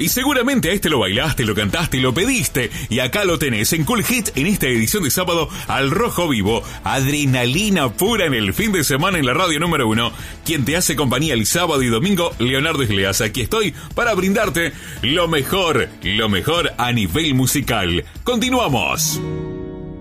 Y seguramente a este lo bailaste, lo cantaste, lo pediste. Y acá lo tenés en Cool Hit en esta edición de sábado al rojo vivo. Adrenalina pura en el fin de semana en la radio número 1. Quien te hace compañía el sábado y domingo, Leonardo Isleas. Aquí estoy para brindarte lo mejor a nivel musical. Continuamos.